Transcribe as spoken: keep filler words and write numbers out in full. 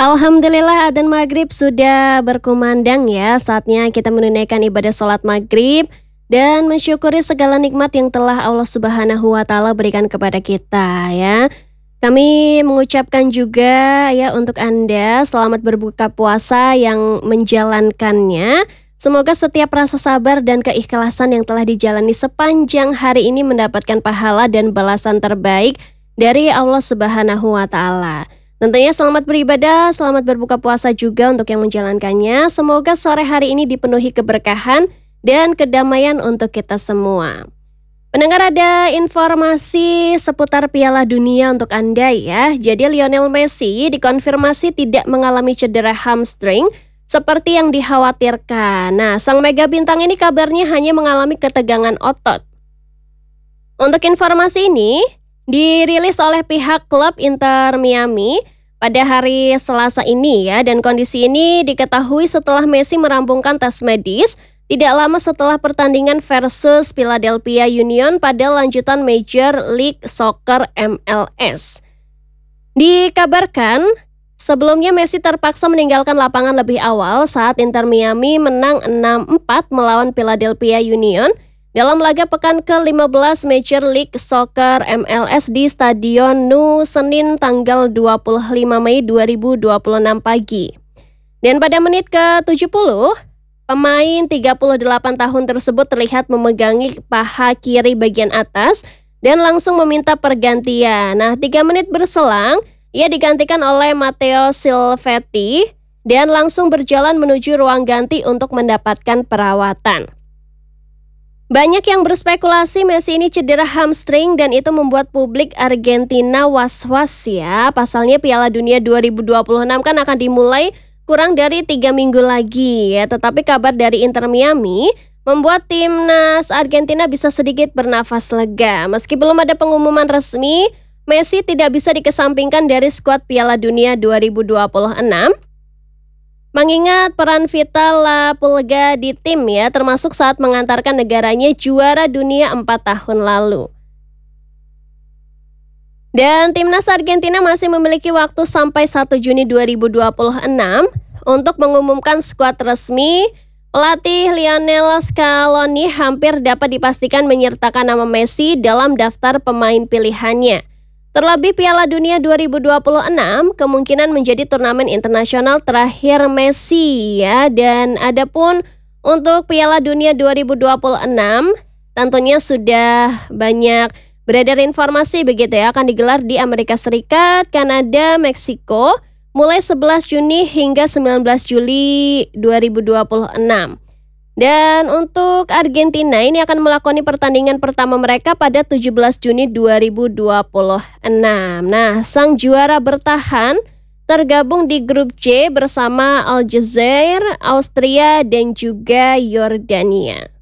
Alhamdulillah adzan maghrib sudah berkumandang ya. Saatnya kita menunaikan ibadah sholat maghrib dan mensyukuri segala nikmat yang telah Allah Subhanahu wa Ta'ala berikan kepada kita ya. Kami mengucapkan juga ya untuk Anda selamat berbuka puasa yang menjalankannya. Semoga setiap rasa sabar dan keikhlasan yang telah dijalani sepanjang hari ini mendapatkan pahala dan balasan terbaik dari Allah Subhanahu wa Ta'ala. Tentunya selamat beribadah, selamat berbuka puasa juga untuk yang menjalankannya. Semoga sore hari ini dipenuhi keberkahan dan kedamaian untuk kita semua. Pendengar, ada informasi seputar Piala Dunia untuk Anda ya. Jadi Lionel Messi dikonfirmasi tidak mengalami cedera hamstring seperti yang dikhawatirkan. Nah, sang mega bintang ini kabarnya hanya mengalami ketegangan otot. Untuk informasi ini dirilis oleh pihak klub Inter Miami pada hari Selasa ini ya, dan kondisi ini diketahui setelah Messi merampungkan tes medis tidak lama setelah pertandingan versus Philadelphia Union pada lanjutan Major League Soccer M L S. Dikabarkan sebelumnya Messi terpaksa meninggalkan lapangan lebih awal saat Inter Miami menang enam empat melawan Philadelphia Union dalam laga pekan ke lima belas Major League Soccer M L S di Stadion Nou Senin tanggal dua puluh lima Mei dua ribu dua puluh enam pagi. Dan pada menit ke tujuh puluh, pemain tiga puluh delapan tahun tersebut terlihat memegangi paha kiri bagian atas dan langsung meminta pergantian. Nah, tiga menit berselang, ia digantikan oleh Matteo Silvetti dan langsung berjalan menuju ruang ganti untuk mendapatkan perawatan. Banyak yang berspekulasi Messi ini cedera hamstring dan itu membuat publik Argentina was-was ya. Pasalnya Piala Dunia dua ribu dua puluh enam kan akan dimulai kurang dari tiga minggu lagi ya. Tetapi kabar dari Inter Miami membuat timnas Argentina bisa sedikit bernafas lega. Meski belum ada pengumuman resmi, Messi tidak bisa dikesampingkan dari skuad Piala Dunia dua ribu dua puluh enam. Mengingat peran vital La Pulga di tim ya, termasuk saat mengantarkan negaranya juara dunia empat tahun lalu. Dan timnas Argentina masih memiliki waktu sampai satu Juni dua ribu dua puluh enam untuk mengumumkan skuad resmi. Pelatih Lionel Scaloni hampir dapat dipastikan menyertakan nama Messi dalam daftar pemain pilihannya. Terlebih Piala Dunia dua ribu dua puluh enam kemungkinan menjadi turnamen internasional terakhir Messi ya. Dan adapun untuk Piala Dunia dua ribu dua puluh enam tentunya sudah banyak beredar informasi begitu ya, akan digelar di Amerika Serikat, Kanada, Meksiko mulai sebelas Juni hingga sembilan belas Juli dua ribu dua puluh enam. Dan untuk Argentina ini akan melakoni pertandingan pertama mereka pada tujuh belas Juni dua ribu dua puluh enam. Nah, sang juara bertahan tergabung di grup C bersama Aljazair, Austria, dan juga Yordania.